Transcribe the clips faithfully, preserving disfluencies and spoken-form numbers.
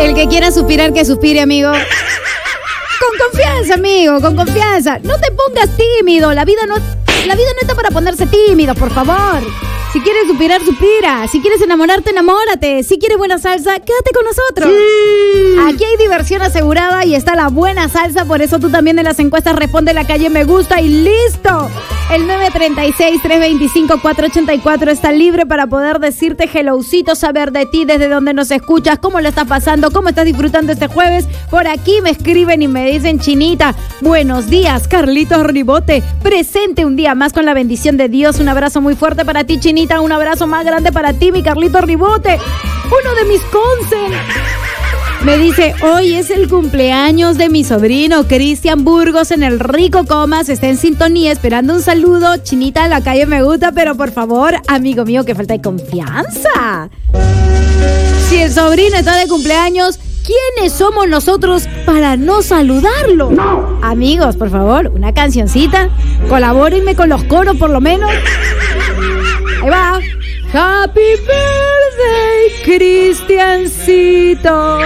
El que quiera suspirar, que suspire, amigo. Con confianza, amigo, con confianza. No te pongas tímido. La vida no, la vida no está para ponerse tímido, por favor. Si quieres suspirar, suspira. Si quieres enamorarte, enamórate. Si quieres buena salsa, quédate con nosotros. Sí. Aquí hay diversión asegurada y está la buena salsa. Por eso tú también en las encuestas responde la calle me gusta y listo. El nueve tres seis, tres dos cinco, cuatro ocho cuatro está libre para poder decirte hellocito, saber de ti, desde dónde nos escuchas, cómo lo estás pasando, cómo estás disfrutando este jueves. Por aquí me escriben y me dicen, Chinita, buenos días, Carlitos Ribote, presente un día más con la bendición de Dios. Un abrazo muy fuerte para ti, Chinita, un abrazo más grande para ti, mi Carlitos Ribote, uno de mis consen. Me dice, hoy es el cumpleaños de mi sobrino Cristian Burgos en el Rico Comas. Está en sintonía esperando un saludo. Chinita, en la calle me gusta, pero por favor, amigo mío, que falta de confianza. Si el sobrino está de cumpleaños, ¿quiénes somos nosotros para no saludarlo? No. Amigos, por favor, una cancioncita. Colabórenme con los coros por lo menos. Ahí va. Happy birthday, Cristiancito.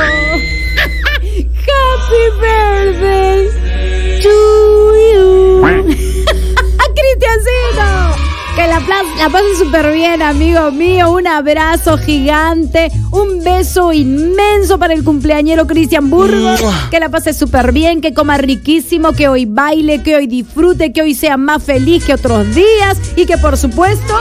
Happy birthday to you. Cristiancito. Que la, la pases súper bien, amigo mío. Un abrazo gigante. Un beso inmenso para el cumpleañero Cristian Burgos. Que la pases súper bien, que coma riquísimo, que hoy baile, que hoy disfrute, que hoy sea más feliz que otros días. Y que por supuesto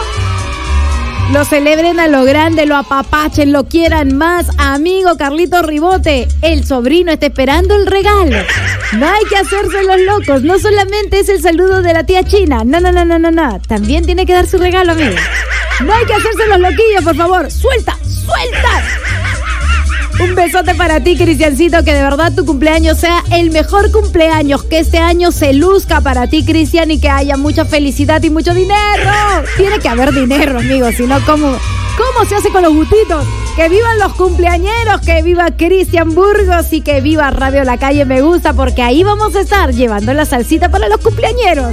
lo celebren a lo grande, lo apapachen, lo quieran más. Amigo Carlito Ribote, el sobrino está esperando el regalo. No hay que hacerse los locos. No solamente es el saludo de la tía China. No, no, no, no, no, no. También tiene que dar su regalo, amigo. No hay que hacerse los loquillos, por favor. ¡Suelta! ¡Suelta! Un besote para ti, Cristiancito, que de verdad tu cumpleaños sea el mejor cumpleaños, que este año se luzca para ti, Cristian, y que haya mucha felicidad y mucho dinero. Tiene que haber dinero, amigos, si no, ¿cómo, ¿cómo se hace con los gustitos? Que vivan los cumpleañeros, que viva Cristian Burgos y que viva Radio La Calle Me Gusta, porque ahí vamos a estar llevando la salsita para los cumpleañeros.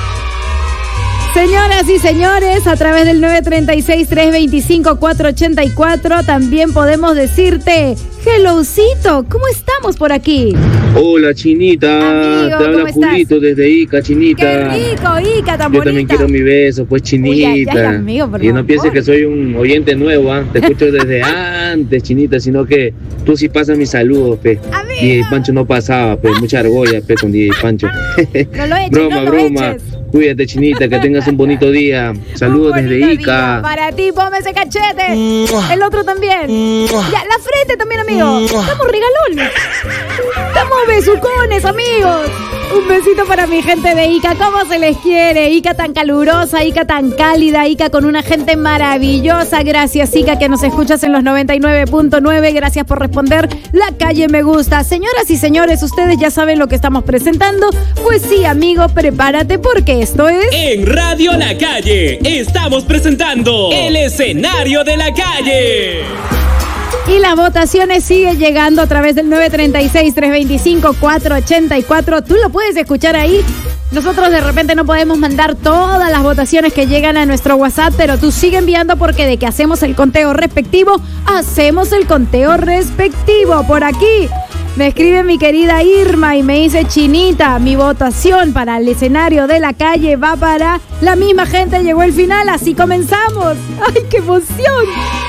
Señoras y señores, a través del nueve tres seis, tres dos cinco, cuatro ocho cuatro también podemos decirte, hellocito, ¿cómo estamos por aquí? Hola, Chinita, amigo, te habla Julito desde Ica, Chinita. Qué rico, Ica, tan Yo bonita. también quiero mi beso, pues, Chinita. Uy, ay, ay, amigo, por y no favor. pienses que soy un oyente nuevo, ¿eh? Te escucho desde antes, Chinita, sino que tú sí pasas mis saludos, pe. Amigo. D J Pancho no pasaba, pe, mucha argolla, pe, con D J Pancho. No lo eches, broma, no lo broma. eches. Cuídate, Chinita, que tengas un bonito día. Saludos Un desde bonito Ica. día para ti, ponme ese cachete. El otro también. Ya, la frente también, amigo. Estamos regalones. Estamos besucones, amigos. Un besito para mi gente de Ica. ¿Cómo se les quiere? Ica tan calurosa, Ica tan cálida, Ica con una gente maravillosa. Gracias, Ica, que nos escuchas en los noventa y nueve punto nueve. Gracias por responder. La Calle Me Gusta. Señoras y señores, ustedes ya saben lo que estamos presentando. Pues sí, amigo, prepárate porque esto es... En Radio La Calle estamos presentando el escenario de la calle. Y las votaciones siguen llegando a través del nueve tres seis, tres dos cinco, cuatro ocho cuatro. Tú lo puedes escuchar ahí. Nosotros de repente no podemos mandar todas las votaciones que llegan a nuestro WhatsApp, pero tú sigue enviando porque de que hacemos el conteo respectivo, hacemos el conteo respectivo. Por aquí me escribe mi querida Irma y me dice, Chinita, mi votación para el escenario de la calle va para la misma gente. Llegó el final, así comenzamos. ¡Ay, qué emoción!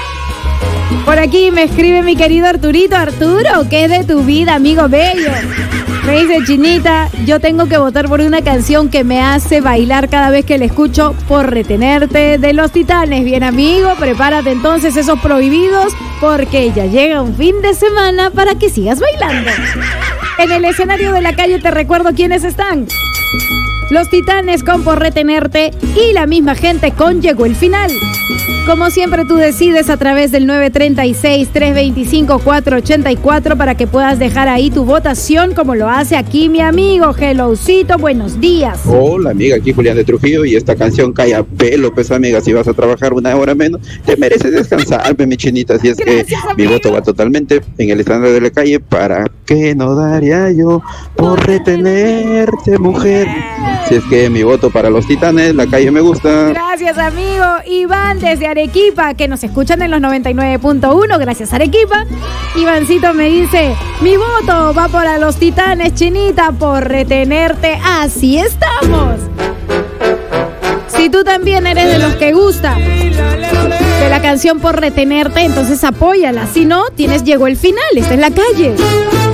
Por aquí me escribe mi querido Arturito. Arturo, ¿qué es de tu vida, amigo bello? Me dice, Chinita, yo tengo que votar por una canción que me hace bailar cada vez que la escucho, Por Retenerte, de Los Titanes. Bien, amigo, prepárate entonces esos prohibidos, porque ya llega un fin de semana para que sigas bailando. En el escenario de la calle te recuerdo quiénes están. Los Titanes con Por Retenerte y la misma gente con Llegó el Final. Como siempre, tú decides a través del nueve tres seis, tres dos cinco, cuatro ocho cuatro para que puedas dejar ahí tu votación, como lo hace aquí mi amigo hellocito. Buenos días. Hola, amiga, aquí Julián de Trujillo, y esta canción cae a pelo, pues, amiga. Si vas a trabajar una hora menos, te mereces descansar, mi Chinita. Así es Gracias, que amigo. Mi voto va totalmente en el estándar de la calle. ¿Para qué no daría yo por retenerte, mujer? Así es que mi voto para los Titanes, La Calle me gusta. Gracias, amigo. Iván desde Arequipa, que nos escuchan en los noventa y nueve punto uno. Gracias, Arequipa. Ivancito me dice, mi voto va para los Titanes, Chinita, por retenerte. Así estamos. Si tú también eres de los que gusta de la canción Por Retenerte, entonces apóyala. Si no, tienes Llegó el Final. Esta es La Calle.